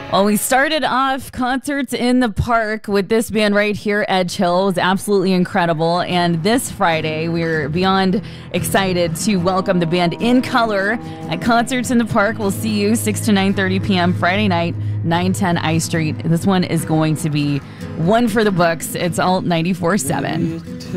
Well, we started off Concerts in the Park with this band right here, Edge Hill. It was absolutely incredible. And this Friday, we're beyond excited to welcome the band In Color at Concerts in the Park. We'll see you 6 to 9:30 p.m. Friday night, 910 I Street. This one is going to be one for the books. It's Alt 94.7.